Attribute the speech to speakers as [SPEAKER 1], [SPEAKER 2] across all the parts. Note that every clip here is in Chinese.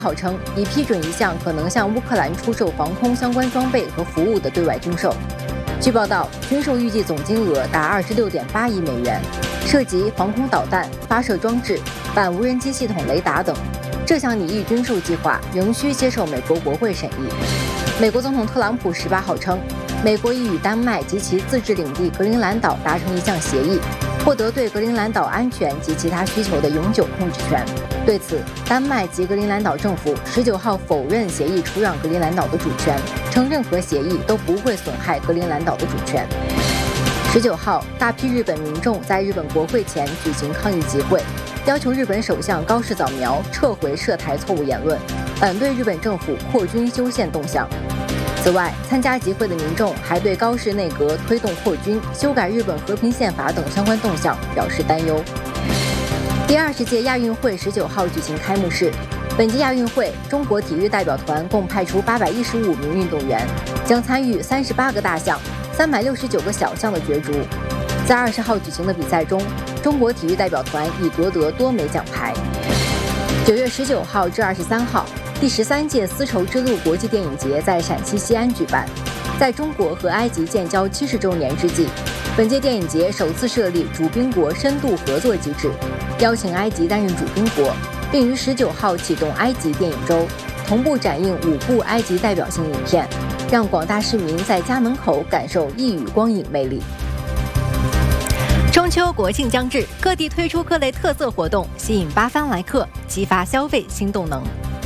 [SPEAKER 1] 号称已批准一项可能向乌克兰出售防空相关装备和服务的对外军售。据报道，军售预计总金额达26.8亿美元，涉及防空导弹、发射装置、反无人机系统、雷达等。这项拟议军售计划仍需接受美国国会审议。美国总统特朗普18号称，美国已与丹麦及其自治领地格陵兰岛达成一项协议，获得对格陵兰岛安全及其他需求的永久控制权。对此，丹麦及格陵兰岛政府19号否认协议出让格陵兰岛的主权，称任何协议都不会损害格陵兰岛的主权。19号，大批日本民众在日本国会前举行抗议集会，要求日本首相高市早苗撤回涉台错误言论，反对日本政府扩军修宪动向。此外，参加集会的民众还对高市内阁推动扩军、修改日本和平宪法等相关动向表示担忧。第20届亚运会19号举行开幕式，本届亚运会中国体育代表团共派出815名运动员，将参与38个大项、369个小项的角逐。在20号举行的比赛中，中国体育代表团已夺得多枚奖牌。9月19号至23号，第13届丝绸之路国际电影节在陕西西安举办。在中国和埃及建交70周年之际，本届电影节首次设立主宾国深度合作机制，邀请埃及担任主宾国，并于19号启动埃及电影周，同步展映5部埃及代表性影片，让广大市民在家门口感受一语光影魅力。中秋国庆将至，各地推出各类特色活动，吸引八方来客，激发消费新动能。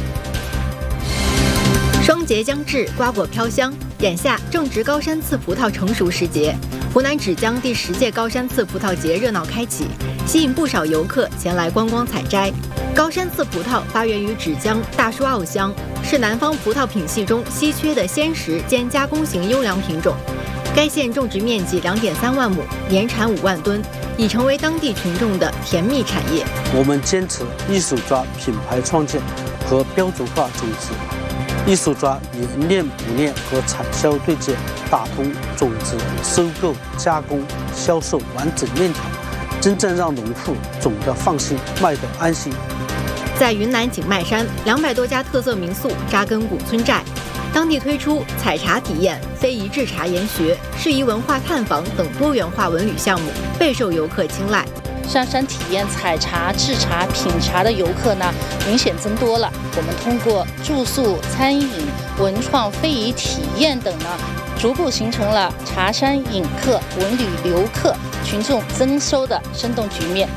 [SPEAKER 1] 双节将至，瓜果飘香，眼下正值高山刺葡萄成熟时节。湖南芷江第10届高山刺葡萄节热闹开启，吸引不少游客前来观光采摘。高山刺葡萄发源于芷江大树坳乡，是南方葡萄品系中稀缺的鲜食兼加工型优良品种。该县种植面积2.3万亩，年产5万吨，已成为当地群众的甜蜜产业。
[SPEAKER 2] 我们坚持一手抓品牌创建和标准化种植，一手抓冶炼、捕炼和产销对接，打通种植、收购、加工、销售完整链条，真正让农户种得放心，卖得安心。
[SPEAKER 1] 在云南景迈山，200多家特色民宿扎根古村寨。当地推出采茶体验、非遗制茶研学、适宜文化探访等多元化文旅项目，备受游客青睐。
[SPEAKER 3] 上山体验采茶、制茶、品茶的游客呢，明显增多了。我们通过住宿、餐饮、文创、非遗体验等呢，逐步形成了茶山饮客、文旅留客、群众增收的生动局面。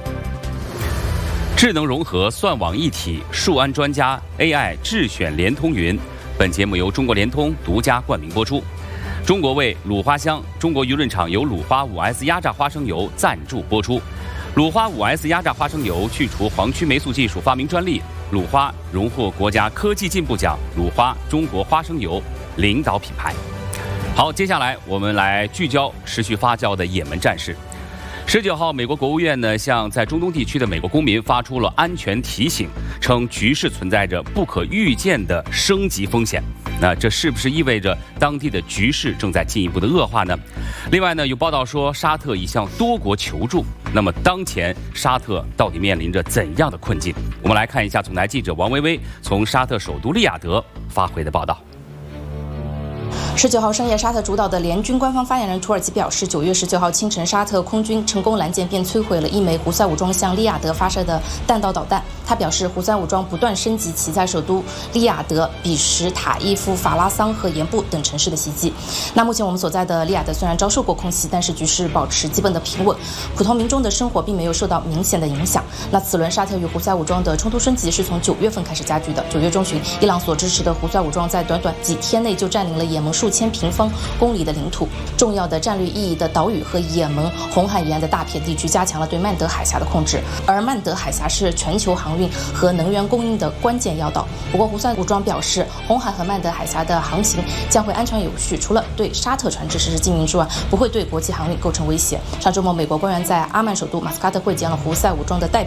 [SPEAKER 4] 智能融合、算网一体，数安专家 AI 智选联通云。本节目由中国联通独家冠名播出。中国味鲁花香，中国鱼润厂由鲁花 5S 压榨花生油赞助播出。鲁花 5S 压榨花生油去除黄曲霉素技术发明专利，鲁花荣获国家科技进步奖，鲁花中国花生油领导品牌。好，接下来我们来聚焦持续发酵的也门战事。19号，美国国务院呢向在中东地区的美国公民发出了安全提醒，称局势存在着不可预见的升级风险。那这是不是意味着当地的局势正在进一步的恶化呢？另外呢，有报道说沙特已向多国求助。那么当前沙特到底面临着怎样的困境？我们来看一下总台记者王薇薇从沙特首都利雅得发回的报道。
[SPEAKER 5] 19号深夜，沙特主导的联军官方发言人土耳其表示，9月19号清晨，沙特空军成功拦截并摧毁了一枚胡塞武装向利雅得发射的弹道导弹。他表示，胡塞武装不断升级其在首都利雅得、比什、塔伊夫、法拉桑和盐布等城市的袭击。那目前我们所在的利雅得虽然遭受过空袭，但是局势保持基本的平稳，普通民众的生活并没有受到明显的影响。那此轮沙特与胡塞武装的冲突升级是从9月份开始加剧的。9月中旬，伊朗所支持的胡塞武装在短短几天内就占领了也门数千平方公里的领土，重要的战略意义的岛屿和也门红海沿岸的大片地区加强了对曼德海峡的控制，而曼德海峡是全球航运和能源供应的关键要道。不过胡塞武装表示，红海和曼德海峡的航行将会安全有序，除了对沙特船只实施禁运之外，不会对国际航运构成威胁。上周末，美国官员在阿曼首都马斯喀特会见了胡塞武装的代表。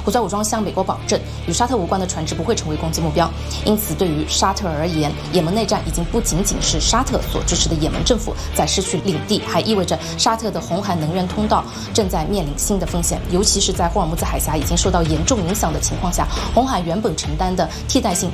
[SPEAKER 5] 胡塞武装向美国保证，与沙特无关的船只不会成为攻击目标。因此，对于沙特而言，也门内战已经不仅仅是沙特所支持的也门政府在失去领地，还意味着沙特的红海能源通道正在面临新的风险。尤其是在霍尔木兹海峡已经受到严重影响的情况下，红海原本承担的替代性